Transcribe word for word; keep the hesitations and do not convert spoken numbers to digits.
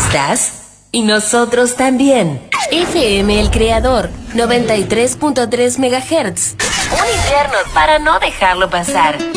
estás? Y nosotros también. F M El Creador, noventa y tres punto tres megahertz. Un invierno para no dejarlo pasar.